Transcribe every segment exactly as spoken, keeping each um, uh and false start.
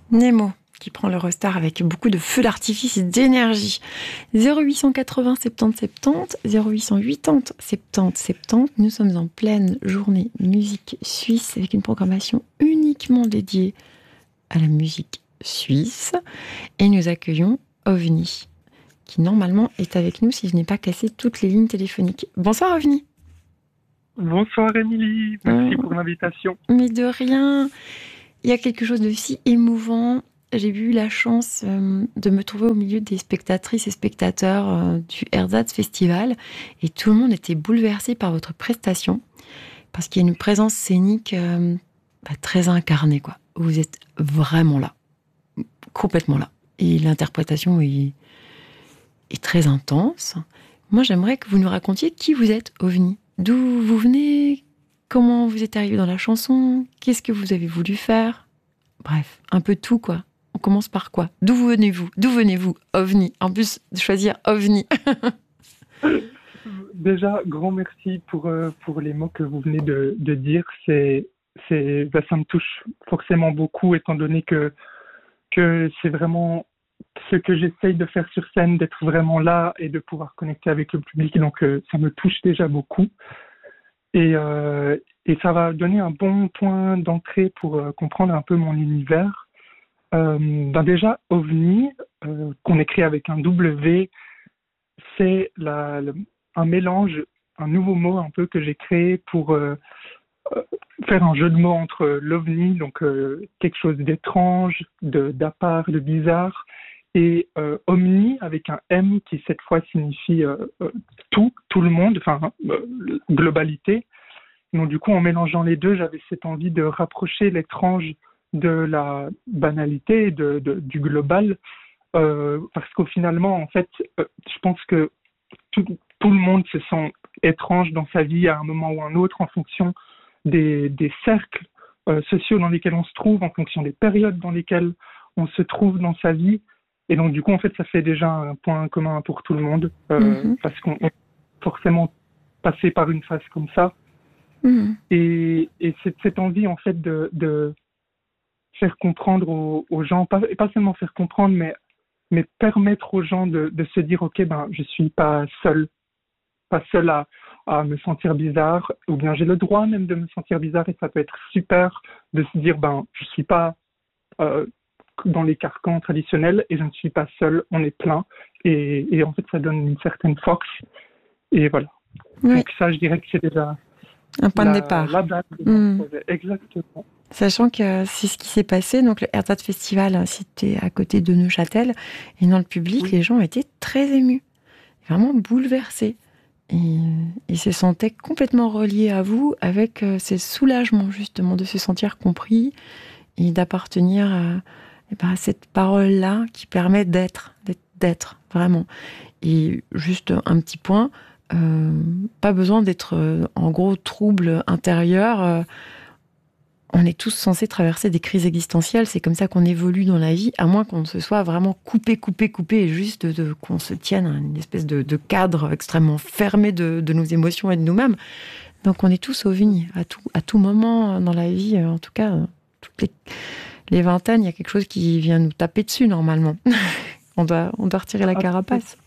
Nemo, qui prend l'Eurostar avec beaucoup de feux d'artifice et d'énergie. zéro huit cent quatre-vingts soixante-dix soixante-dix, zéro huit cent quatre-vingts soixante-dix soixante-dix. Nous sommes en pleine journée musique suisse avec une programmation uniquement dédiée à la musique suisse. Et nous accueillons OVNI, qui normalement est avec nous si je n'ai pas cassé toutes les lignes téléphoniques. Bonsoir OVNI. Bonsoir Émilie, merci oh, pour l'invitation. Mais de rien. Il y a quelque chose de si émouvant. J'ai eu la chance euh, de me trouver au milieu des spectatrices et spectateurs euh, du Ersatz Festival, et tout le monde était bouleversé par votre prestation, parce qu'il y a une présence scénique euh, bah, très incarnée, quoi. Vous êtes vraiment là, complètement là, et l'interprétation est, est très intense. Moi, j'aimerais que vous nous racontiez qui vous êtes, OVNI. D'où vous venez, comment vous êtes arrivé dans la chanson, qu'est-ce que vous avez voulu faire. Bref, un peu tout, quoi. On commence par quoi? D'où venez-vous? D'où venez-vous, OVNI? En plus de choisir OVNI. Déjà, grand merci pour, euh, pour les mots que vous venez de, de dire. C'est, c'est, bah, ça me touche forcément beaucoup, étant donné que, que c'est vraiment ce que j'essaye de faire sur scène, d'être vraiment là et de pouvoir connecter avec le public. Donc, euh, ça me touche déjà beaucoup. Et, euh, et ça va donner un bon point d'entrée pour euh, comprendre un peu mon univers. Euh, ben déjà, OVNI, euh, qu'on écrit avec un W, c'est la, le, un mélange, un nouveau mot un peu que j'ai créé pour euh, euh, faire un jeu de mots entre l'OVNI, donc euh, quelque chose d'étrange, de, d'à-part, de bizarre, et euh, Omni avec un M qui cette fois signifie euh, euh, tout, tout le monde, enfin euh, globalité. Donc du coup, en mélangeant les deux, j'avais cette envie de rapprocher l'étrange de la banalité, de, de, du global, euh, parce qu'au finalement, en fait, euh, je pense que tout, tout le monde se sent étrange dans sa vie à un moment ou un autre en fonction des, des cercles euh, sociaux dans lesquels on se trouve, en fonction des périodes dans lesquelles on se trouve dans sa vie. Et donc, du coup, en fait, ça fait déjà un point commun pour tout le monde, euh, mm-hmm. parce qu'on est forcément passé par une phase comme ça. Mm-hmm. Et, et c'est cette envie, en fait, de... de faire comprendre aux, aux gens, pas, pas seulement faire comprendre, mais, mais permettre aux gens de, de se dire, ok, ben, je suis pas seul, pas seul à, à me sentir bizarre, ou bien j'ai le droit même de me sentir bizarre, et ça peut être super de se dire, ben, je suis pas euh, dans les carcans traditionnels, et je ne suis pas seul, on est plein, et, et en fait, ça donne une certaine force, et voilà. Oui. Donc ça, je dirais que c'est déjà un point la, de départ. La base de mon mmh. projet, exactement. Sachant que c'est ce qui s'est passé, donc le Ersatz Festival, c'était à côté de Neuchâtel, et dans le public, oui. les gens étaient très émus, vraiment bouleversés, et ils se sentaient complètement reliés à vous, avec euh, ce soulagement justement de se sentir compris et d'appartenir à, et ben, à cette parole-là qui permet d'être, d'être, d'être vraiment. Et juste un petit point, euh, pas besoin d'être euh, en gros trouble intérieur. Euh, On est tous censés traverser des crises existentielles, c'est comme ça qu'on évolue dans la vie, à moins qu'on se soit vraiment coupé, coupé, coupé, et juste de, de, qu'on se tienne à une espèce de, de cadre extrêmement fermé de, de nos émotions et de nous-mêmes. Donc on est tous OVNI, à tout, à tout moment dans la vie, en tout cas, toutes les, les vingtaines, il y a quelque chose qui vient nous taper dessus normalement. on, doit, on doit retirer la carapace.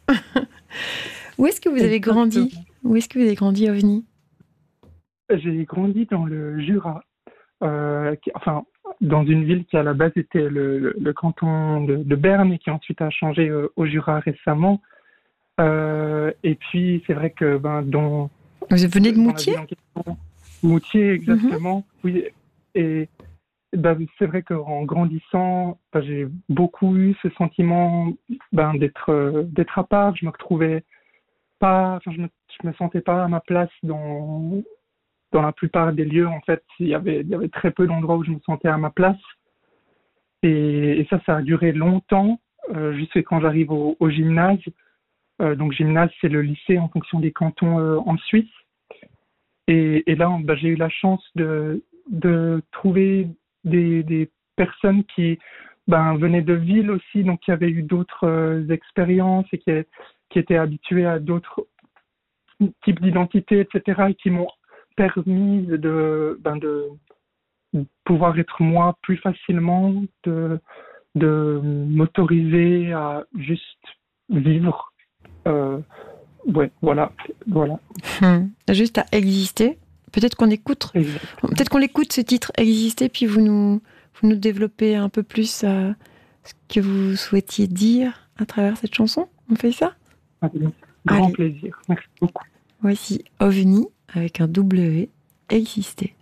Où est-ce que vous avez grandi ? Où est-ce que vous avez grandi, OVNI ? J'ai grandi dans le Jura. Euh, qui, enfin, dans une ville qui à la base était le, le, le canton de, de Berne et qui ensuite a changé euh, au Jura récemment. Euh, et puis c'est vrai que ben dans vous venez de Moutier, question, Moutier exactement, mm-hmm. oui. Et ben, c'est vrai qu'en grandissant, ben, j'ai beaucoup eu ce sentiment ben, d'être euh, d'être à part. Je me retrouvais pas, enfin je me je me sentais pas à ma place dans Dans la plupart des lieux, en fait, il y avait, il y avait très peu d'endroits où je me sentais à ma place. Et, et ça, ça a duré longtemps, euh, jusqu'à quand j'arrive au, au gymnase. Euh, donc, gymnase, c'est le lycée en fonction des cantons euh, en Suisse. Et, et là, bah, j'ai eu la chance de, de trouver des, des personnes qui ben, venaient de villes aussi, donc qui avaient eu d'autres euh, expériences et qui, qui étaient habituées à d'autres types d'identités, et cetera, et qui m'ont permis de, ben de pouvoir être moi plus facilement, de, de m'autoriser à juste vivre. Euh, ouais, voilà, voilà. Hum. Juste à exister. Peut-être qu'on écoute, Exactement. peut-être qu'on l'écoute ce titre exister, puis vous nous, vous nous développez un peu plus euh, ce que vous souhaitiez dire à travers cette chanson. On fait ça? Avec grand Allez. plaisir. Merci beaucoup. Voici OVNI avec un W, exister.